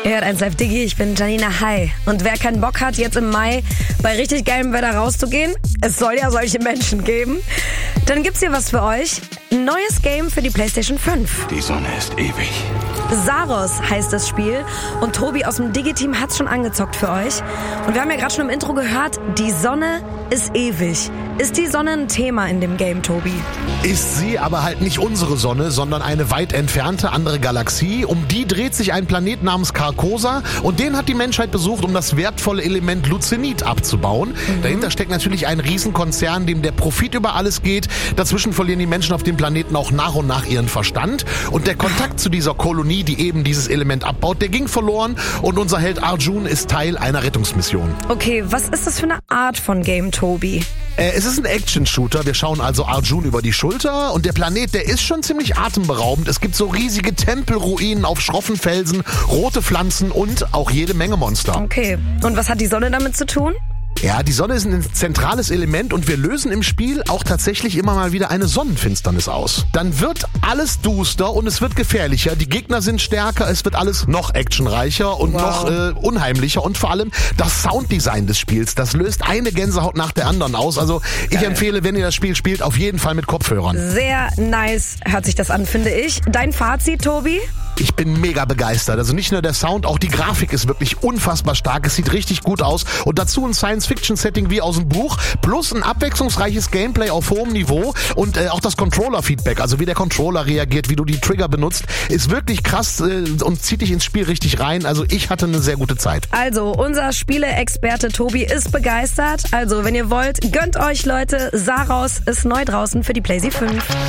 Ihr hört 1 Live Digi, ich bin Janina Hai. Und wer keinen Bock hat, jetzt im Mai bei richtig geilem Wetter rauszugehen, es soll ja solche Menschen geben, dann gibt's hier was für euch. Ein neues Game für die PlayStation 5. Die Sonne ist ewig. Saros heißt das Spiel und Tobi aus dem Digi-Team hat's schon angezockt für euch. Und wir haben ja gerade schon im Intro gehört, die Sonne ist ewig. Ist die Sonne ein Thema in dem Game, Tobi? Ist sie, aber halt nicht unsere Sonne, sondern eine weit entfernte andere Galaxie. Um die dreht sich ein Planet namens Carcosa und den hat die Menschheit besucht, um das wertvolle Element Lucenit abzubauen. Dahinter steckt natürlich ein Riesenkonzern, dem der Profit über alles geht. Dazwischen verlieren die Menschen auf dem Planeten auch nach und nach ihren Verstand. Und der Kontakt zu dieser Kolonie, die eben dieses Element abbaut, der ging verloren und unser Held Arjun ist Teil einer Rettungsmission. Okay, was ist das für eine Art von Game, Tobi? Es ist ein Action-Shooter. Wir schauen also Arjun über die Schulter und der Planet, der ist schon ziemlich atemberaubend. Es gibt so riesige Tempelruinen auf schroffen Felsen, rote Pflanzen und auch jede Menge Monster. Okay, und was hat die Sonne damit zu tun? Ja, die Sonne ist ein zentrales Element und wir lösen im Spiel auch tatsächlich immer mal wieder eine Sonnenfinsternis aus. Dann wird alles duster und es wird gefährlicher, die Gegner sind stärker, es wird alles noch actionreicher und noch unheimlicher und vor allem das Sounddesign des Spiels, das löst eine Gänsehaut nach der anderen aus. Also ich empfehle, wenn ihr das Spiel spielt, auf jeden Fall mit Kopfhörern. Sehr nice hört sich das an, finde ich. Dein Fazit, Tobi? Ich bin mega begeistert. Also nicht nur der Sound, auch die Grafik ist wirklich unfassbar stark. Es sieht richtig gut aus. Und dazu ein Science-Fiction-Setting wie aus dem Buch. Plus ein abwechslungsreiches Gameplay auf hohem Niveau. Und auch das Controller-Feedback, also wie der Controller reagiert, wie du die Trigger benutzt, ist wirklich krass und zieht dich ins Spiel richtig rein. Also ich hatte eine sehr gute Zeit. Also unser Spiele-Experte Tobi ist begeistert. Also wenn ihr wollt, gönnt euch, Leute. Saros ist neu draußen für die PlayStation 5.